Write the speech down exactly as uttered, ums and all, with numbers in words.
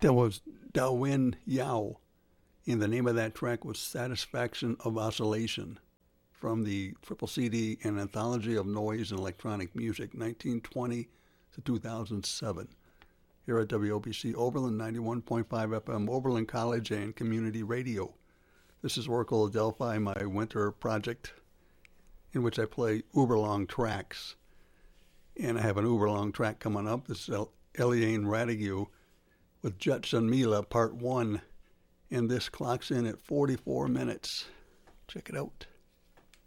That was Dawin Yao, and the name of that track was Satisfaction of Oscillation, from the triple C D and Anthology of Noise and Electronic Music, nineteen twenty to two thousand seven. Here at W O B C Oberlin, ninety-one point five F M, Oberlin College and Community Radio. This is Oracle Adelphi, my winter project, in which I play uber-long tracks. And I have an uber-long track coming up. This is Eliane Radigue with Jetson Mila Part one. And this clocks in at forty-four minutes. Check it out.